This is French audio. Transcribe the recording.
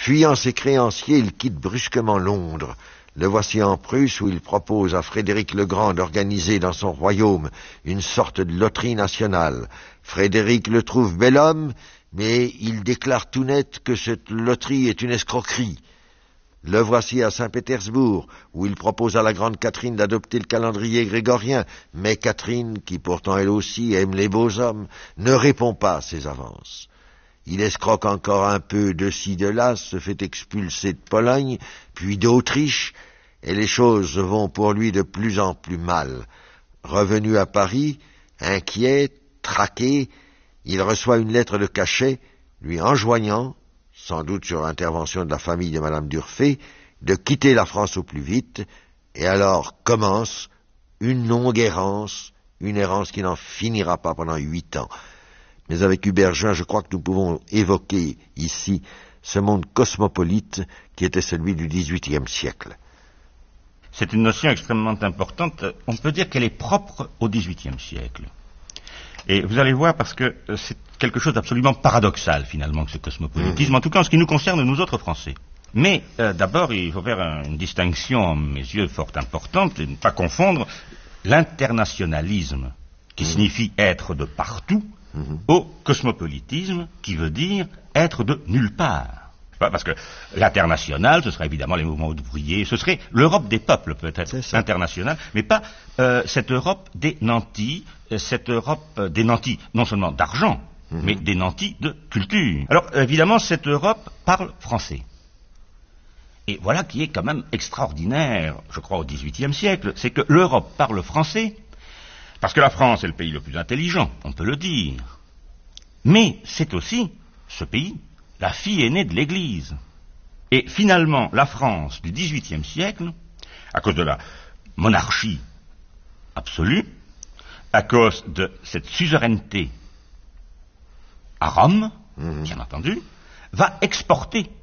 Fuyant ses créanciers, il quitte brusquement Londres. Le voici en Prusse où il propose à Frédéric le Grand d'organiser dans son royaume une sorte de loterie nationale. Frédéric le trouve bel homme, mais il déclare tout net que cette loterie est une escroquerie. Le voici à Saint-Pétersbourg, où il propose à la grande Catherine d'adopter le calendrier grégorien, mais Catherine, qui pourtant elle aussi aime les beaux hommes, ne répond pas à ses avances. Il escroque encore un peu de ci de là, se fait expulser de Pologne, puis d'Autriche, et les choses vont pour lui de plus en plus mal. Revenu à Paris, inquiet, traqué, il reçoit une lettre de cachet, lui enjoignant, sans doute sur intervention de la famille de Madame d'Urfé, de quitter la France au plus vite, et alors commence une longue errance, une errance qui n'en finira pas pendant 8 ans. Mais avec Hubert Jeun, je crois que nous pouvons évoquer ici ce monde cosmopolite qui était celui du XVIIIe siècle. C'est une notion extrêmement importante. On peut dire qu'elle est propre au XVIIIe siècle. Et vous allez voir, parce que c'est quelque chose d'absolument paradoxal, finalement, que ce cosmopolitisme, en tout cas en ce qui nous concerne, nous autres Français. Mais d'abord, il faut faire une distinction, à mes yeux, fort importante, et ne pas confondre l'internationalisme, qui signifie être de partout, au cosmopolitisme, qui veut dire être de nulle part. Parce que l'international, ce serait évidemment les mouvements ouvriers, ce serait l'Europe des peuples peut-être, internationale, mais pas cette Europe des nantis, cette Europe des nantis, non seulement d'argent, mais des nantis de culture. Alors évidemment, cette Europe parle français. Et voilà qui est quand même extraordinaire, je crois, au XVIIIe siècle, c'est que l'Europe parle français, parce que la France est le pays le plus intelligent, on peut le dire. Mais c'est aussi, ce pays, la fille aînée de l'Église. Et finalement, la France du XVIIIe siècle, à cause de la monarchie absolue, à cause de cette suzeraineté à Rome, bien entendu, va exporter